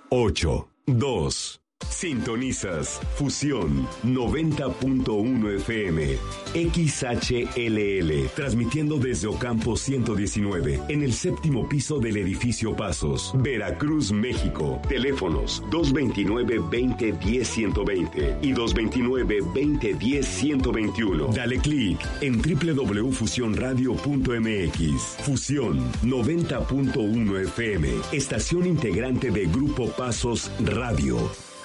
8, 2. Sintonizas Fusión 90.1 FM XHLL, transmitiendo desde Ocampo 119 en el séptimo piso del edificio Pasos, Veracruz, México. Teléfonos 229-2010-120 y 229-2010-121. Dale clic en www.fusionradio.mx. Fusión 90.1 FM, estación integrante de Grupo Pasos Radio.